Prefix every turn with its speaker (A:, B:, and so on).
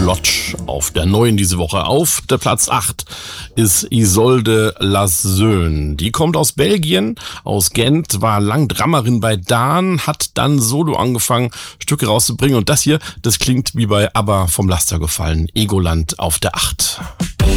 A: Lodge auf der 9 diese Woche. Auf der Platz 8 ist Isolde Lasseun. Die kommt aus Belgien, aus Gent, war lang Drummerin bei Daan, hat dann solo angefangen, Stücke rauszubringen. Und das hier, das klingt wie bei ABBA vom Laster gefallen. Egoland auf der 8.